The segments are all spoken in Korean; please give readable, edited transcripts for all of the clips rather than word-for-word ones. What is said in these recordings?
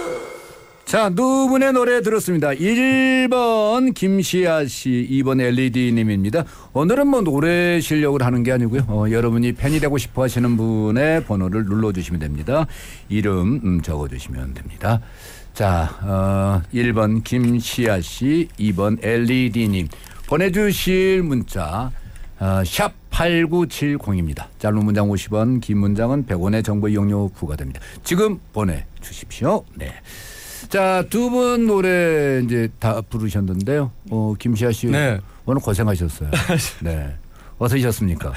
자, 두 분의 노래 들었습니다. 1번 김시아 씨, 2번 LED님입니다. 오늘은 뭐 노래 실력을 하는 게 아니고요. 여러분이 팬이 되고 싶어 하시는 분의 번호를 눌러주시면 됩니다. 이름 적어주시면 됩니다. 자, 1번 김시아 씨, 2번 LED님. 보내주실 문자 샵 8970입니다. 짧은 문장 50원, 긴 문장은 100원의 정보 이용료 부과됩니다. 지금 보내주십시오. 네. 자, 두 분 노래 이제 다 부르셨는데요. 김시아 씨 네. 오늘 고생하셨어요. 네. 어떠셨습니까?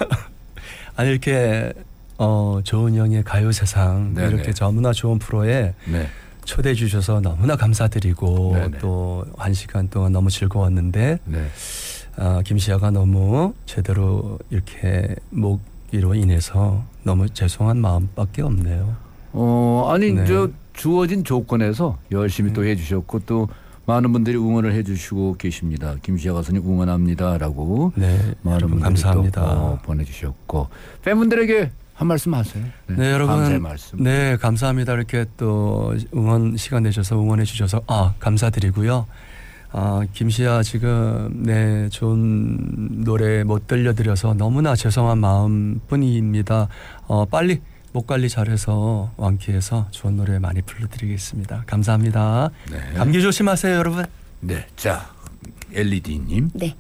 아니 이렇게 조은영의 가요세상 네네. 이렇게 너무나 좋은 프로에 네. 초대해 주셔서 너무나 감사드리고 네네. 또 1시간 동안 너무 즐거웠는데 네. 김시아가 너무 제대로 이렇게 목이로 인해서 너무 죄송한 마음밖에 없네요. 아니 네. 저 주어진 조건에서 열심히 또 해주셨고 또 많은 분들이 응원을 해주시고 계십니다. 김시아 가수님 응원합니다라고 네, 많은 분들이 감사합니다. 또 보내주셨고 팬분들에게 한 말씀 하세요. 네, 여러분. 감사의 말씀. 네, 감사합니다. 이렇게 또 응원 시간 내셔서 응원해 주셔서 감사드리고요. 김시아 지금 좋은 노래 못 들려드려서 너무나 죄송한 마음뿐입니다. 빨리 목 관리 잘해서 완쾌해서 좋은 노래 많이 불러드리겠습니다. 감사합니다. 네. 감기 조심하세요, 여러분. 네, 자 LED님. 네.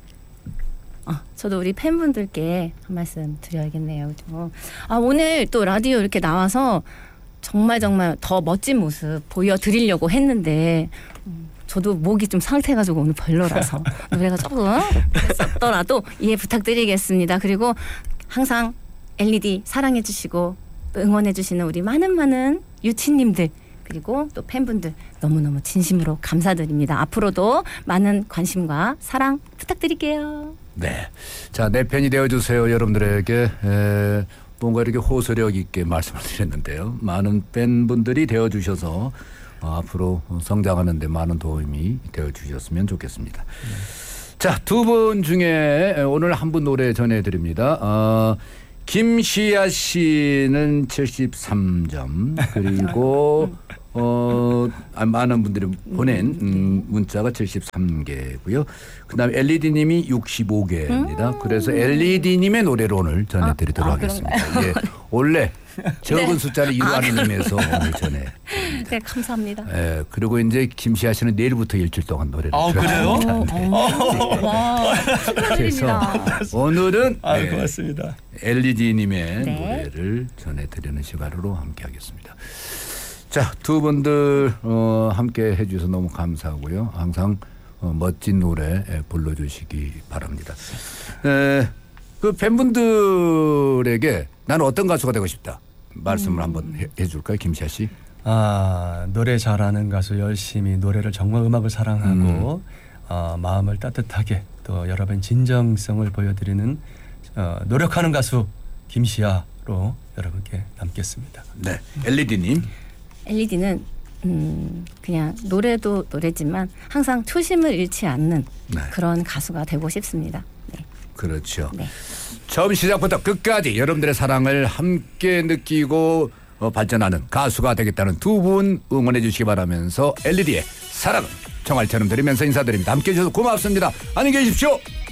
저도 우리 팬분들께 한 말씀 드려야겠네요. 오늘 또 라디오 이렇게 나와서 정말 더 멋진 모습 보여드리려고 했는데 저도 목이 좀 상태가지고 오늘 별로라서 노래가 조금 그랬었더라도 이해 부탁드리겠습니다. 그리고 항상 LED 사랑해주시고 응원해주시는 우리 많은 유치님들 그리고 또 팬분들 너무너무 진심으로 감사드립니다. 앞으로도 많은 관심과 사랑 부탁드릴게요. 네, 자, 내 팬이 되어주세요. 여러분들에게 뭔가 이렇게 호소력 있게 말씀을 드렸는데요. 많은 팬분들이 되어주셔서 앞으로 성장하는 데 많은 도움이 되어주셨으면 좋겠습니다. 자, 두 분 중에 오늘 한 분 노래 전해드립니다. 김시아 씨는 73점 그리고 많은 분들이 보낸 문자가 73개고요. 그다음에 LED님이 65개입니다. 그래서 LED님의 노래를 오늘 전해드리도록 하겠습니다. 예, 원래 적은 숫자를 이루하는 의미에서 오늘 전해. 네, 감사합니다. 예, 그리고 이제 김시아 씨는 내일부터 일주일 동안 노래를. 그래요? 와, 축하드립니다. 오늘은 고맙습니다. LED님의 네. 노래를 전해드리는 시간으로 함께하겠습니다. 자, 두 분들 함께 해주셔서 너무 감사하고요. 항상 멋진 노래 불러주시기 바랍니다. 그 팬분들에게 나는 어떤 가수가 되고 싶다 말씀을 한번 해줄까요, 김시아 씨? 노래 잘하는 가수 열심히 노래를 정말 음악을 사랑하고 마음을 따뜻하게 또 여러분 진정성을 보여드리는 노력하는 가수 김시아로 여러분께 남겠습니다. 네, LED님. LED는 그냥 노래도 노래지만 항상 초심을 잃지 않는 네. 그런 가수가 되고 싶습니다. 네. 그렇죠. 네. 처음 시작부터 끝까지 여러분들의 사랑을 함께 느끼고 발전하는 가수가 되겠다는 두 분 응원해 주시기 바라면서 LED의 사랑은 정알처럼 드리면서 인사드립니다. 함께해 주셔서 고맙습니다. 안녕히 계십시오.